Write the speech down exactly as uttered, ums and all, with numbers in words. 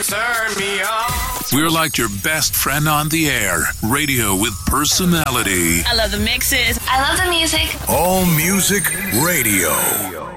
Turn me on. We're like your best friend on the air. Radio with personality. I love the mixes. I love the music. All Music Radio.